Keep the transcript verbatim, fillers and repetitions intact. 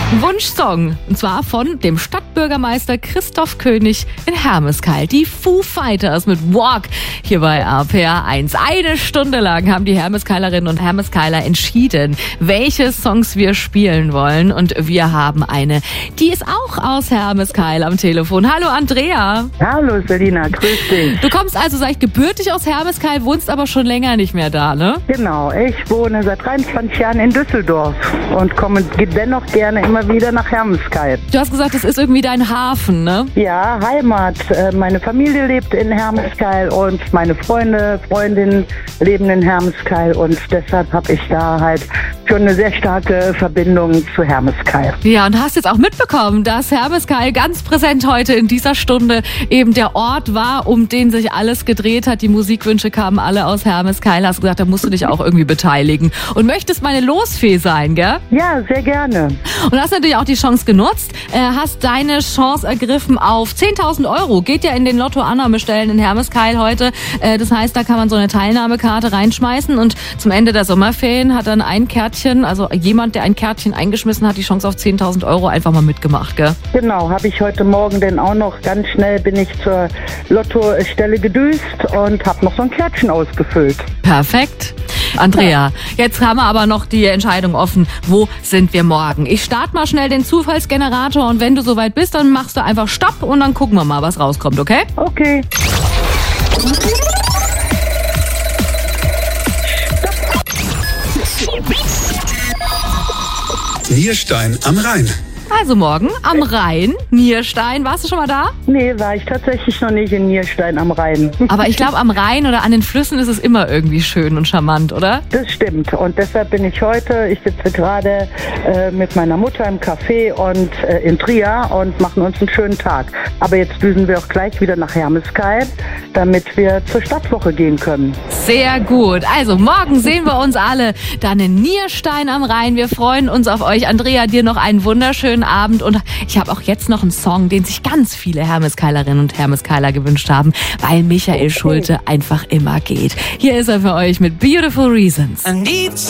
Wunschsong. Und zwar von dem Stadtbürgermeister Christoph König in Hermeskeil. Die Foo Fighters mit Walk hier bei R P R eins. Eine Stunde lang haben die Hermeskeilerinnen und Hermeskeiler entschieden, welche Songs wir spielen wollen. Und wir haben eine, die ist auch aus Hermeskeil am Telefon. Hallo Andrea. Hallo Selina, grüß dich. Du kommst also, sag ich, gebürtig aus Hermeskeil, wohnst aber schon länger nicht mehr da, ne? Genau, ich wohne seit dreiundzwanzig Jahren in Düsseldorf und komme dennoch gerne immer wieder nach Hermeskeil. Du hast gesagt, das ist irgendwie dein Hafen, ne? Ja, Heimat. Meine Familie lebt in Hermeskeil und meine Freunde, Freundinnen leben in Hermeskeil und deshalb habe ich da halt schon eine sehr starke Verbindung zu Hermeskeil. Ja, und hast jetzt auch mitbekommen, dass Hermeskeil ganz präsent heute in dieser Stunde eben der Ort war, um den sich alles gedreht hat. Die Musikwünsche kamen alle aus Hermeskeil. Hast gesagt, da musst du dich auch irgendwie beteiligen. Und möchtest meine Losfee sein, gell? Ja, sehr gerne. Und hast natürlich auch die Chance genutzt, äh, hast deine Chance ergriffen auf zehntausend Euro. Geht ja in den Lotto-Annahmestellen in Hermeskeil heute. Äh, das heißt, da kann man so eine Teilnahmekarte reinschmeißen und zum Ende der Sommerferien hat dann ein Kärtchen, also jemand, der ein Kärtchen eingeschmissen hat, die Chance auf zehntausend Euro einfach mal mitgemacht, gell? Genau, habe ich heute Morgen denn auch noch ganz schnell bin ich zur Lottostelle gedüst und habe noch so ein Kärtchen ausgefüllt. Perfekt. Andrea, jetzt haben wir aber noch die Entscheidung offen, wo sind wir morgen? Ich starte mal schnell den Zufallsgenerator und wenn du soweit bist, dann machst du einfach Stopp und dann gucken wir mal, was rauskommt, okay? Okay. Nierstein am Rhein. Also morgen am Rhein, Nierstein. Warst du schon mal da? Nee, war ich tatsächlich noch nicht in Nierstein am Rhein. Aber ich glaube, am Rhein oder an den Flüssen ist es immer irgendwie schön und charmant, oder? Das stimmt. Und deshalb bin ich heute, ich sitze gerade äh, mit meiner Mutter im Café und äh, in Trier und machen uns einen schönen Tag. Aber jetzt düsen wir auch gleich wieder nach Hermeskeil, damit wir zur Stadtwoche gehen können. Sehr gut. Also morgen sehen wir uns alle dann in Nierstein am Rhein. Wir freuen uns auf euch. Andrea, dir noch einen wunderschönen Abend. Und ich habe auch jetzt noch einen Song, den sich ganz viele Hermeskeilerinnen und Hermeskeiler gewünscht haben, weil Michael Schulte einfach immer geht. Hier ist er für euch mit Beautiful Reasons.